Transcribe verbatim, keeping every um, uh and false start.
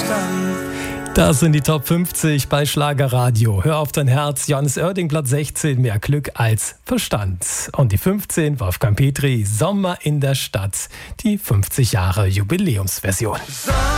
Verstand. Das sind die Top fünfzig bei Schlagerradio. Hör auf dein Herz, Johannes Oerding, Platz sechzehn, mehr Glück als Verstand. Und die fünfzehn, Wolfgang Petri, Sommer in der Stadt, die fünfzig Jahre Jubiläumsversion.